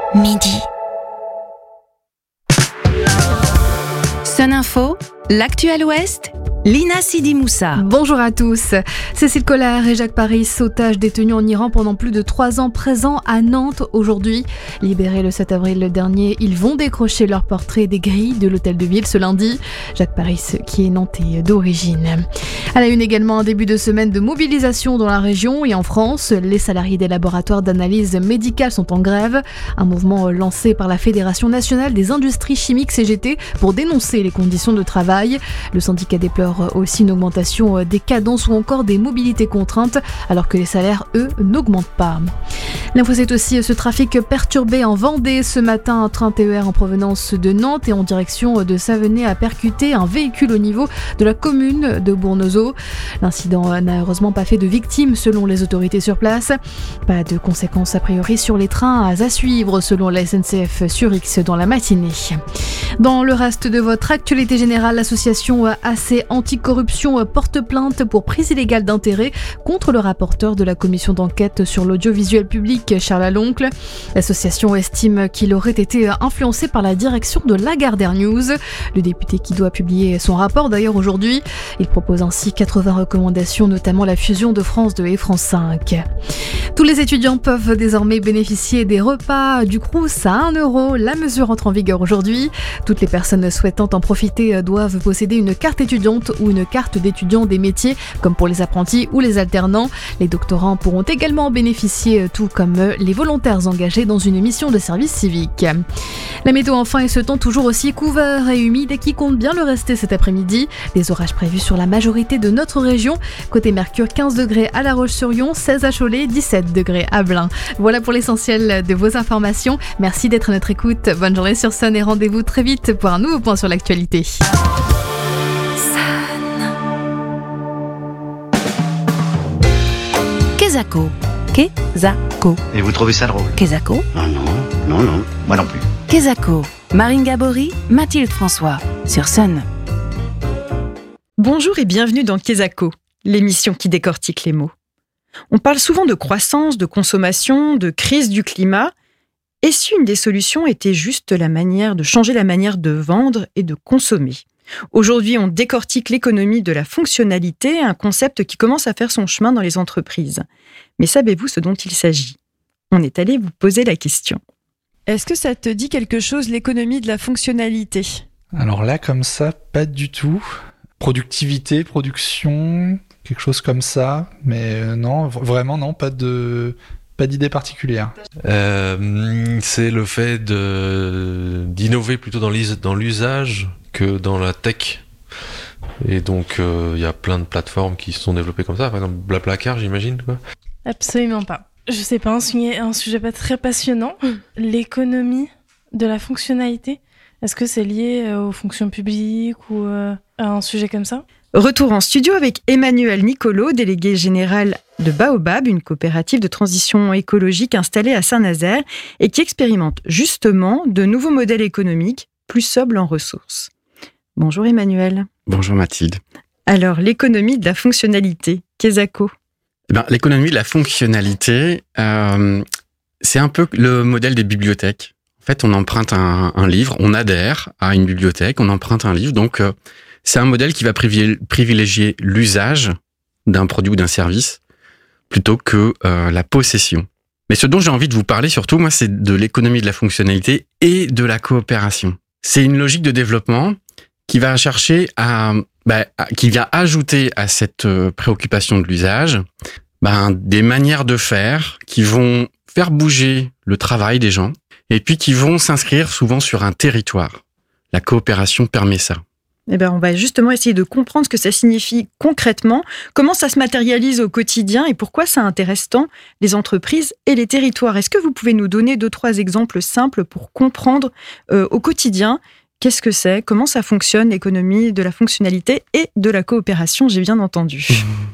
midi. Sun Info, l'actuel Ouest, Lina Sidi Moussa. Bonjour à tous. Cécile Collard et Jacques Paris, otages détenus en Iran pendant plus de 3 ans, présents à Nantes aujourd'hui. Libérés le 7 avril dernier, ils vont décrocher leur portrait des grilles de l'hôtel de ville ce lundi. Jacques Paris, qui est nantais d'origine. À la une également, un début de semaine de mobilisation dans la région et en France. Les salariés des laboratoires d'analyse médicale sont en grève. Un mouvement lancé par la Fédération nationale des industries chimiques CGT pour dénoncer les conditions de travail. Le syndicat déplore aussi une augmentation des cadences ou encore des mobilités contraintes, alors que les salaires, eux, n'augmentent pas. L'info, c'est aussi ce trafic perturbé en Vendée. Ce matin, un train TER en provenance de Nantes et en direction de Savenay a percuté un véhicule au niveau de la commune de Bournezeau. L'incident n'a heureusement pas fait de victimes selon les autorités sur place. Pas de conséquences a priori sur les trains à suivre selon la SNCF sur X dans la matinée. Dans le reste de votre actualité générale, l'association AC Anticorruption porte plainte pour prise illégale d'intérêt contre le rapporteur de la commission d'enquête sur l'audiovisuel public, Charles Aloncle. L'association estime qu'il aurait été influencé par la direction de Lagardère News. Le député qui doit publier son rapport d'ailleurs aujourd'hui. Il propose ainsi 80 recommandations, notamment la fusion de France 2 et France 5. Tous les étudiants peuvent désormais bénéficier des repas du Crous à 1 €. La mesure entre en vigueur aujourd'hui. Toutes les personnes souhaitant en profiter doivent posséder une carte étudiante ou une carte d'étudiant des métiers, comme pour les apprentis ou les alternants. Les doctorants pourront également en bénéficier, tout comme les volontaires engagés dans une mission de service civique. La météo enfin est ce temps toujours aussi couvert et humide et qui compte bien le rester cet après-midi. Des orages prévus sur la majorité de notre région. Côté Mercure, 15 degrés à La Roche-sur-Yon, 16 à Cholet, 17 degrés à Blain. Voilà pour l'essentiel de vos informations. Merci d'être à notre écoute. Bonne journée sur Sun et rendez-vous très vite pour un nouveau point sur l'actualité. Kezako. Kezako. Et vous trouvez ça drôle? Kezako. Ah non, moi non plus. Kezako. Marine Gabory, Mathilde François, sur Sun. Bonjour et bienvenue dans Kezako, l'émission qui décortique les mots. On parle souvent de croissance, de consommation, de crise du climat. Et si une des solutions était juste la manière de changer la manière de vendre et de consommer? Aujourd'hui, on décortique l'économie de la fonctionnalité, un concept qui commence à faire son chemin dans les entreprises. Mais savez-vous ce dont il s'agit? On est allé vous poser la question. Est-ce que ça te dit quelque chose, l'économie de la fonctionnalité? Alors là, comme ça, pas du tout. Productivité, production, quelque chose comme ça. Mais non, vraiment non, pas d'idée particulière. C'est le fait d'innover plutôt dans l'usage que dans la tech. Et donc, il y a plein de plateformes qui se sont développées comme ça. Par exemple, Blablacar, j'imagine, quoi. Absolument pas. Je sais pas, un sujet pas très passionnant. L'économie de la fonctionnalité. Est-ce que c'est lié aux fonctions publiques ou à un sujet comme ça? Retour en studio avec Emmanuel Nicolo, délégué général de Baobab, une coopérative de transition écologique installée à Saint-Nazaire et qui expérimente justement de nouveaux modèles économiques plus sobres en ressources. Bonjour Emmanuel. Bonjour Mathilde. Alors, l'économie de la fonctionnalité, Kezako. L'économie de la fonctionnalité, c'est un peu le modèle des bibliothèques. En fait, on emprunte un livre, on adhère à une bibliothèque, on emprunte un livre. Donc, c'est un modèle qui va privilégier l'usage d'un produit ou d'un service plutôt que la possession. Mais ce dont j'ai envie de vous parler surtout, moi, c'est de l'économie de la fonctionnalité et de la coopération. C'est une logique de développement qui va chercher qui vient ajouter à cette préoccupation de l'usage des manières de faire qui vont faire bouger le travail des gens et puis qui vont s'inscrire souvent sur un territoire. La coopération permet ça. On va justement essayer de comprendre ce que ça signifie concrètement, comment ça se matérialise au quotidien et pourquoi ça intéresse tant les entreprises et les territoires. Est-ce que vous pouvez nous donner 2-3 exemples simples pour comprendre au quotidien qu'est-ce que c'est, comment ça fonctionne, l'économie de la fonctionnalité et de la coopération, j'ai bien entendu.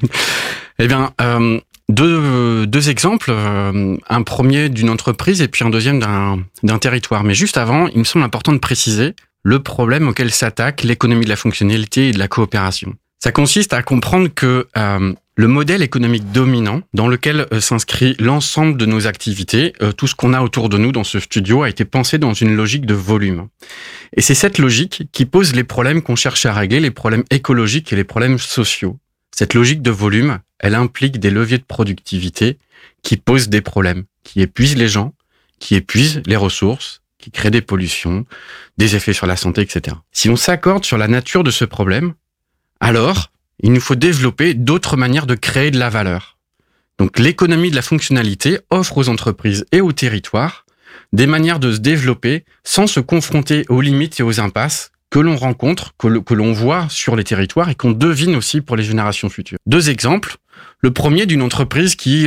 Deux exemples, un premier d'une entreprise et puis un deuxième d'un territoire. Mais juste avant, il me semble important de préciser le problème auquel s'attaque l'économie de la fonctionnalité et de la coopération. Ça consiste à comprendre que le modèle économique dominant dans lequel s'inscrit l'ensemble de nos activités, tout ce qu'on a autour de nous dans ce studio a été pensé dans une logique de volume. Et c'est cette logique qui pose les problèmes qu'on cherche à régler, les problèmes écologiques et les problèmes sociaux. Cette logique de volume, elle implique des leviers de productivité qui posent des problèmes, qui épuisent les gens, qui épuisent les ressources, qui créent des pollutions, des effets sur la santé, etc. Si on s'accorde sur la nature de ce problème, alors il nous faut développer d'autres manières de créer de la valeur. Donc l'économie de la fonctionnalité offre aux entreprises et aux territoires des manières de se développer sans se confronter aux limites et aux impasses que l'on rencontre, que l'on voit sur les territoires et qu'on devine aussi pour les générations futures. 2 exemples. Le premier d'une entreprise qui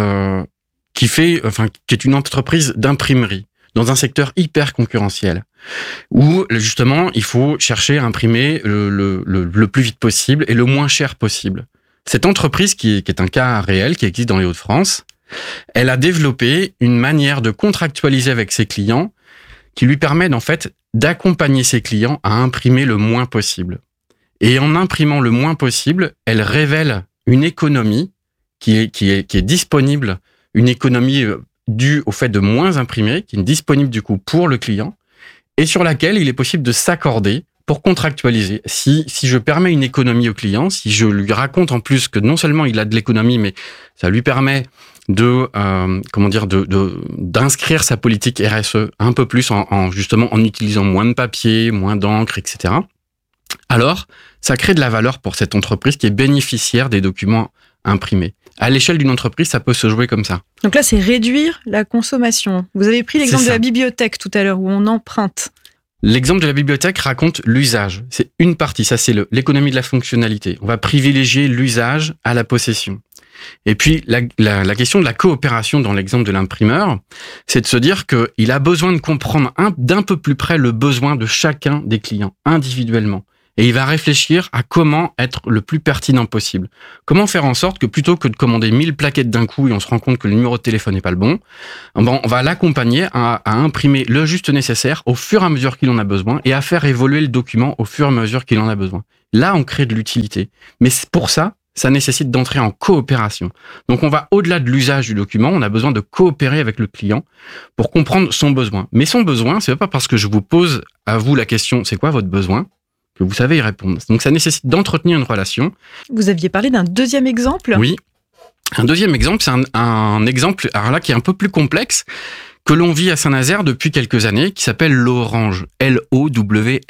est une entreprise d'imprimerie dans un secteur hyper concurrentiel, où justement il faut chercher à imprimer le plus vite possible et le moins cher possible. Cette entreprise, qui est un cas réel, qui existe dans les Hauts-de-France, elle a développé une manière de contractualiser avec ses clients qui lui permet en fait d'accompagner ses clients à imprimer le moins possible. Et en imprimant le moins possible, elle révèle une économie qui est disponible, une économie due au fait de moins imprimer, qui est disponible du coup pour le client, et sur laquelle il est possible de s'accorder pour contractualiser. Si je permets une économie au client, si je lui raconte en plus que non seulement il a de l'économie, mais ça lui permet d'inscrire sa politique RSE un peu plus en utilisant moins de papier, moins d'encre, etc. Alors, ça crée de la valeur pour cette entreprise qui est bénéficiaire des documents imprimés. À l'échelle d'une entreprise, ça peut se jouer comme ça. Donc là, c'est réduire la consommation. Vous avez pris l'exemple de la bibliothèque tout à l'heure, où on emprunte. L'exemple de la bibliothèque raconte l'usage. C'est une partie, ça c'est l'économie de la fonctionnalité. On va privilégier l'usage à la possession. Et puis, la question de la coopération dans l'exemple de l'imprimeur, c'est de se dire qu'il a besoin de comprendre d'un peu plus près le besoin de chacun des clients, individuellement. Et il va réfléchir à comment être le plus pertinent possible. Comment faire en sorte que plutôt que de commander 1000 plaquettes d'un coup et on se rend compte que le numéro de téléphone n'est pas le bon, on va l'accompagner à imprimer le juste nécessaire au fur et à mesure qu'il en a besoin et à faire évoluer le document au fur et à mesure qu'il en a besoin. Là, on crée de l'utilité. Mais pour ça nécessite d'entrer en coopération. Donc, on va au-delà de l'usage du document, on a besoin de coopérer avec le client pour comprendre son besoin. Mais son besoin, c'est pas parce que je vous pose à vous la question, c'est quoi votre besoin, que vous savez y répondre. Donc, ça nécessite d'entretenir une relation. Vous aviez parlé d'un deuxième exemple ? Oui. Un deuxième exemple, c'est un exemple alors là, qui est un peu plus complexe, que l'on vit à Saint-Nazaire depuis quelques années, qui s'appelle l'Orange. Lowrange.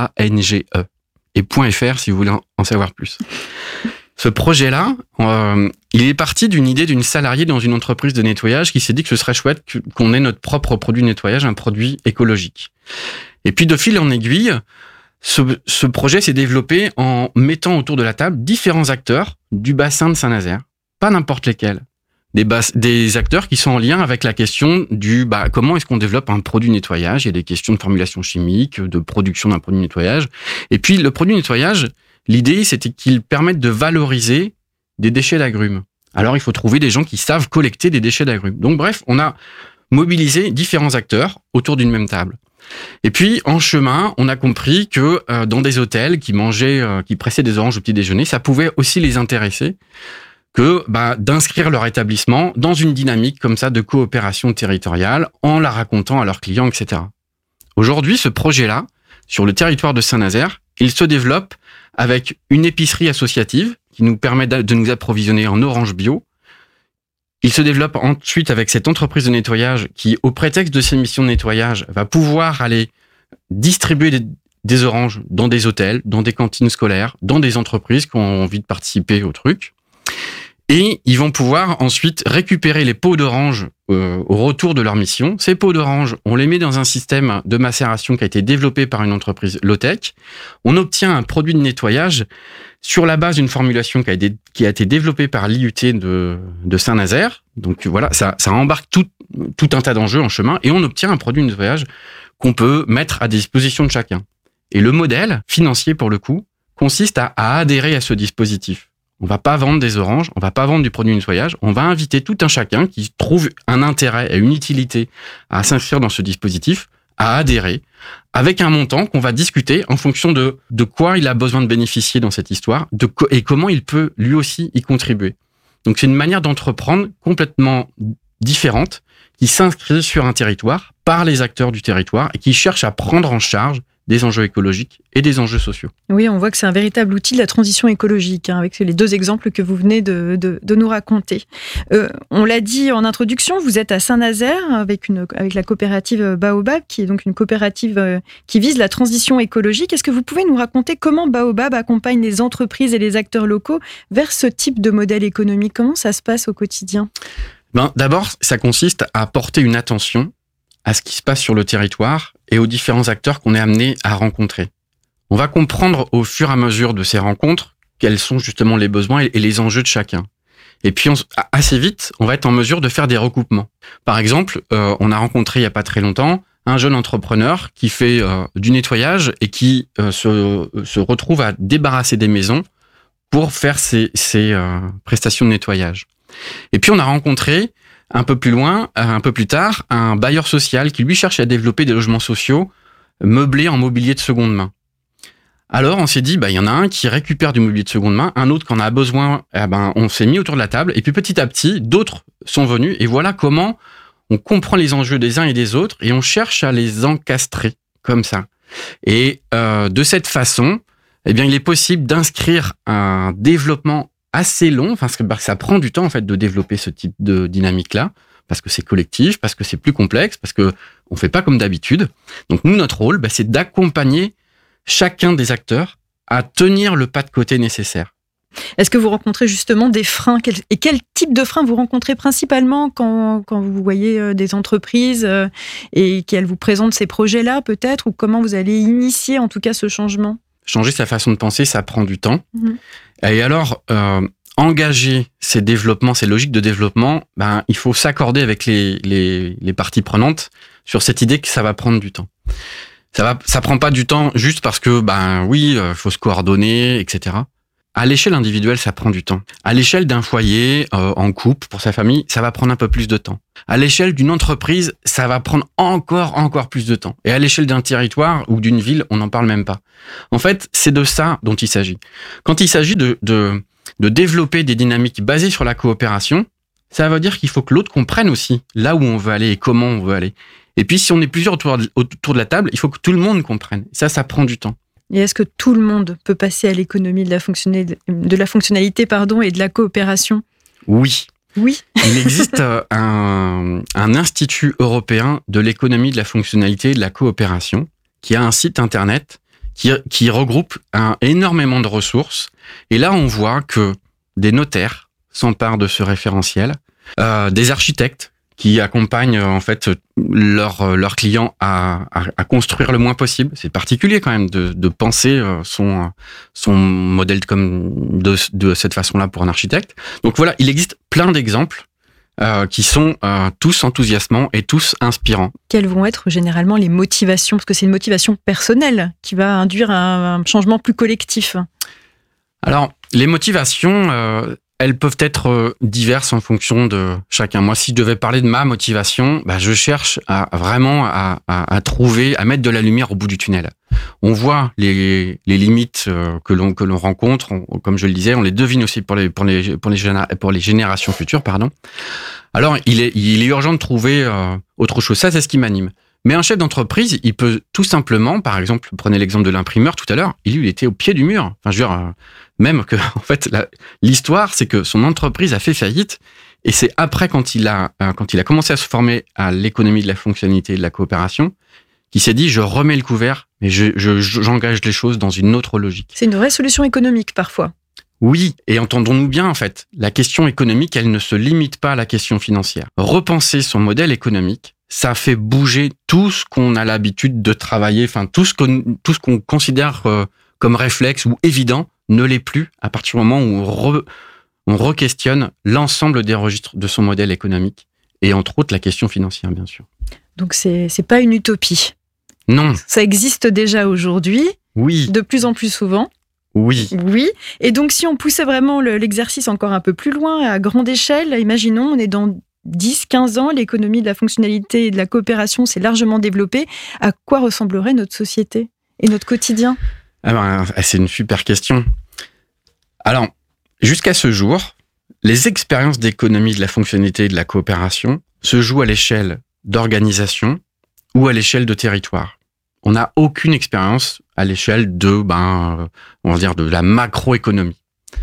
Et .fr si vous voulez en savoir plus. Ce projet-là, il est parti d'une idée d'une salariée dans une entreprise de nettoyage qui s'est dit que ce serait chouette qu'on ait notre propre produit de nettoyage, un produit écologique. Et puis, de fil en aiguille, ce projet s'est développé en mettant autour de la table différents acteurs du bassin de Saint-Nazaire. Pas n'importe lesquels. Des acteurs qui sont en lien avec la question du comment est-ce qu'on développe un produit de nettoyage. Il y a des questions de formulation chimique, de production d'un produit de nettoyage. Et puis, le produit de nettoyage, l'idée, c'était qu'il permette de valoriser des déchets d'agrumes. Alors, il faut trouver des gens qui savent collecter des déchets d'agrumes. Donc, bref, on a mobilisé différents acteurs autour d'une même table. Et puis, en chemin, on a compris que dans des hôtels qui pressaient des oranges au petit déjeuner, ça pouvait aussi les intéresser que d'inscrire leur établissement dans une dynamique comme ça de coopération territoriale en la racontant à leurs clients, etc. Aujourd'hui, ce projet-là, sur le territoire de Saint-Nazaire, il se développe avec une épicerie associative qui nous permet de nous approvisionner en oranges bio. Il se développe ensuite avec cette entreprise de nettoyage qui, au prétexte de ses missions de nettoyage, va pouvoir aller distribuer des oranges dans des hôtels, dans des cantines scolaires, dans des entreprises qui ont envie de participer au truc. Et ils vont pouvoir ensuite récupérer les pots d'orange au retour de leur mission. Ces pots d'orange, on les met dans un système de macération qui a été développé par une entreprise low-tech. On obtient un produit de nettoyage sur la base d'une formulation qui a été développée par l'IUT de Saint-Nazaire. Donc voilà, ça embarque tout un tas d'enjeux en chemin et on obtient un produit de nettoyage qu'on peut mettre à disposition de chacun. Et le modèle financier, pour le coup, consiste à adhérer à ce dispositif. On va pas vendre des oranges, on va pas vendre du produit de nettoyage, on va inviter tout un chacun qui trouve un intérêt et une utilité à s'inscrire dans ce dispositif à adhérer avec un montant qu'on va discuter en fonction de quoi il a besoin de bénéficier dans cette histoire et comment il peut lui aussi y contribuer. Donc c'est une manière d'entreprendre complètement différente qui s'inscrit sur un territoire par les acteurs du territoire et qui cherche à prendre en charge des enjeux écologiques et des enjeux sociaux. Oui, on voit que c'est un véritable outil de la transition écologique, avec les 2 exemples que vous venez de nous raconter. On l'a dit en introduction, vous êtes à Saint-Nazaire avec la coopérative Baobab, qui est donc une coopérative qui vise la transition écologique. Est-ce que vous pouvez nous raconter comment Baobab accompagne les entreprises et les acteurs locaux vers ce type de modèle économique? Comment ça se passe au quotidien? D'abord, ça consiste à porter une attention à ce qui se passe sur le territoire et aux différents acteurs qu'on est amené à rencontrer. On va comprendre au fur et à mesure de ces rencontres quels sont justement les besoins et les enjeux de chacun. Et puis assez vite, on va être en mesure de faire des recoupements. Par exemple, on a rencontré il n'y a pas très longtemps un jeune entrepreneur qui fait du nettoyage et qui se retrouve à débarrasser des maisons pour faire ses prestations de nettoyage. Et puis on a rencontré un peu plus loin, un peu plus tard, un bailleur social qui lui cherche à développer des logements sociaux meublés en mobilier de seconde main. Alors on s'est dit, il y en a un qui récupère du mobilier de seconde main, un autre qui en a besoin, on s'est mis autour de la table, et puis petit à petit, d'autres sont venus, et voilà comment on comprend les enjeux des uns et des autres, et on cherche à les encastrer comme ça. Et de cette façon, il est possible d'inscrire un développement assez long, parce que ça prend du temps en fait de développer ce type de dynamique-là, parce que c'est collectif, parce que c'est plus complexe, parce que on fait pas comme d'habitude. Donc nous, notre rôle, c'est d'accompagner chacun des acteurs à tenir le pas de côté nécessaire. Est-ce que vous rencontrez justement des freins? Et quel type de freins vous rencontrez principalement quand vous voyez des entreprises et qu'elles vous présentent ces projets-là peut-être, ou comment vous allez initier en tout cas ce changement? Changer sa façon de penser, ça prend du temps. Et alors, engager ces développements, ces logiques de développement, il faut s'accorder avec les parties prenantes sur cette idée que ça va prendre du temps. Ça prend pas du temps juste parce que, faut se coordonner, etc. À l'échelle individuelle, ça prend du temps. À l'échelle d'un foyer, en couple, pour sa famille, ça va prendre un peu plus de temps. À l'échelle d'une entreprise, ça va prendre encore plus de temps. Et à l'échelle d'un territoire ou d'une ville, on n'en parle même pas. En fait, c'est de ça dont il s'agit. Quand il s'agit de développer des dynamiques basées sur la coopération, ça veut dire qu'il faut que l'autre comprenne aussi là où on veut aller et comment on veut aller. Et puis, si on est plusieurs autour de la table, il faut que tout le monde comprenne. Ça prend du temps. Et est-ce que tout le monde peut passer à l'économie de la fonctionnalité et de la coopération? Oui. Oui. Il existe un institut européen de l'économie de la fonctionnalité et de la coopération qui a un site internet qui regroupe énormément de ressources. Et là, on voit que des notaires s'emparent de ce référentiel, des architectes qui accompagnent en fait leurs clients à construire le moins possible. C'est particulier quand même de penser son modèle comme de cette façon-là pour un architecte. Donc voilà, il existe plein d'exemples qui sont tous enthousiasmants et tous inspirants. Quelles vont être généralement les motivations? Parce que c'est une motivation personnelle qui va induire un changement plus collectif. Alors, les motivations, elles peuvent être diverses en fonction de chacun. Moi, si je devais parler de ma motivation, je cherche à trouver, à mettre de la lumière au bout du tunnel. On voit les limites que l'on rencontre, comme je le disais, on les devine aussi pour les générations futures, pardon. Alors, il est urgent de trouver autre chose. Ça, c'est ce qui m'anime. Mais un chef d'entreprise, il peut tout simplement, par exemple, prenez l'exemple de l'imprimeur tout à l'heure, il était au pied du mur. Enfin, je veux dire, même que, en fait, l'histoire, c'est que son entreprise a fait faillite, et c'est après, quand il a commencé à se former à l'économie de la fonctionnalité et de la coopération, qu'il s'est dit, je remets le couvert, mais j'engage les choses dans une autre logique. C'est une vraie solution économique, parfois. Oui, et entendons-nous bien, en fait, la question économique, elle ne se limite pas à la question financière. Repenser son modèle économique, ça fait bouger tout ce qu'on a l'habitude de travailler, enfin tout ce qu'on considère comme réflexe ou évident ne l'est plus à partir du moment où on re-questionne l'ensemble des registres de son modèle économique et entre autres la question financière, bien sûr. Donc c'est pas une utopie. Non. Ça existe déjà aujourd'hui. Oui. De plus en plus souvent. Oui. Oui. Et donc si on poussait vraiment l'exercice encore un peu plus loin, à grande échelle, imaginons on est dans 10-15 ans, l'économie de la fonctionnalité et de la coopération s'est largement développée. À quoi ressemblerait notre société et notre quotidien ? C'est une super question. Alors, jusqu'à ce jour, les expériences d'économie de la fonctionnalité et de la coopération se jouent à l'échelle d'organisation ou à l'échelle de territoire. On n'a aucune expérience à l'échelle de, on va dire, de la macroéconomie.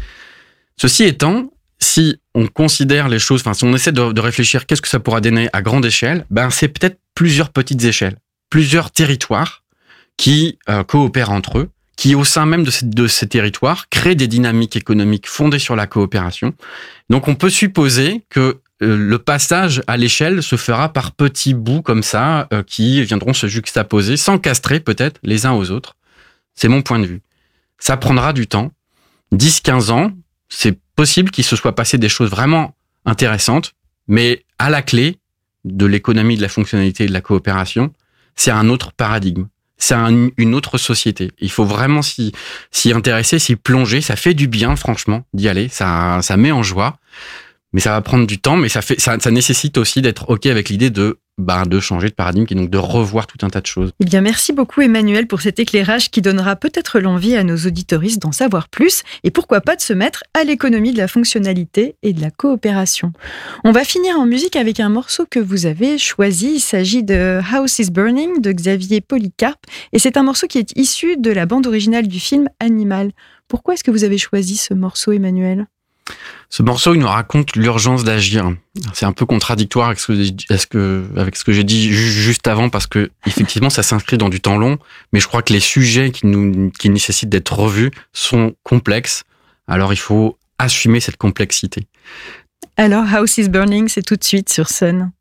Ceci étant, si on considère les choses, si on essaie de réfléchir qu'est-ce que ça pourra donner à grande échelle, c'est peut-être plusieurs petites échelles, plusieurs territoires qui coopèrent entre eux, qui au sein même de ces territoires créent des dynamiques économiques fondées sur la coopération. Donc on peut supposer que le passage à l'échelle se fera par petits bouts comme ça, qui viendront se juxtaposer, sans castrer peut-être les uns aux autres. C'est mon point de vue. Ça prendra du temps. 10-15 ans, c'est possible qu'il se soit passé des choses vraiment intéressantes, mais à la clé de l'économie de la fonctionnalité et de la coopération, c'est un autre paradigme. C'est une autre société. Il faut vraiment s'y intéresser, s'y plonger. Ça fait du bien, franchement, d'y aller. Ça met en joie. Mais ça va prendre du temps, mais ça nécessite aussi d'être OK avec l'idée de changer de paradigme et donc de revoir tout un tas de choses. Eh bien, merci beaucoup Emmanuel pour cet éclairage qui donnera peut-être l'envie à nos auditoristes d'en savoir plus et pourquoi pas de se mettre à l'économie de la fonctionnalité et de la coopération. On va finir en musique avec un morceau que vous avez choisi. Il s'agit de House is Burning de Xavier Polycarpe et c'est un morceau qui est issu de la bande originale du film Animal. Pourquoi est-ce que vous avez choisi ce morceau, Emmanuel ? Ce morceau, il nous raconte l'urgence d'agir. C'est un peu contradictoire avec ce que j'ai dit juste avant, parce que effectivement, ça s'inscrit dans du temps long, mais je crois que les sujets qui nécessitent d'être revus sont complexes. Alors, il faut assumer cette complexité. Alors, House is Burning, c'est tout de suite sur Sun.